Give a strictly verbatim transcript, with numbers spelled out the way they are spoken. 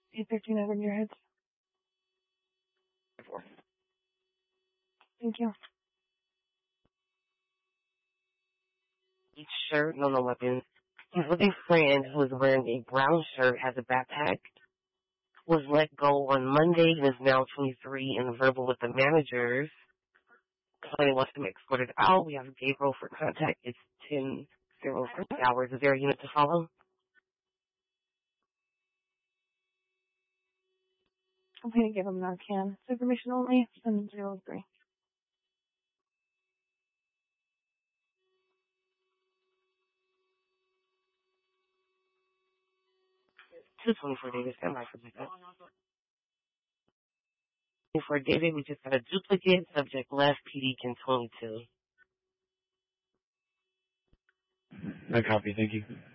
eight thirteen over in your heads. Four. Thank you. Each shirt, no, no weapons. He's with a friend who is wearing a brown shirt, has a backpack, was let go on Monday and is now twenty-three and verbal with the managers. Clay wants to be escorted out. We have Gabriel for contact. It's ten oh three hours. Is there a unit to follow? I'm going to give him Narcan. It's information only. seven zero three. two twenty-four David, stand by for a second. twenty-four David, we just got a duplicate. Subject left, P D can twenty-two. No copy, thank you.